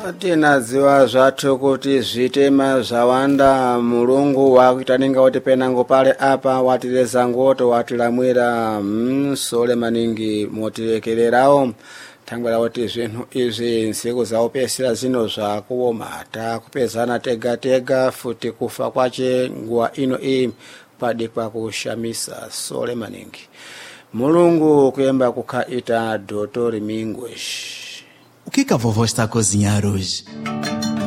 tinadziwa zathu kuti zvitema zvawanda. Mulungu wakuitaninga kuti penango pale apa watileza ngoto watilamwira msole maningi motilekelerawo thangwera kuti zvinhu izvi ntsiku zaupesera zino zvakuoma takupezana tega futi kufa kwache nguwa ino iyi padikwa kushamisa sole maningi. Mulungu kuyemba kukhaita Dr. Mingues. O que a vovó está a cozinhar hoje?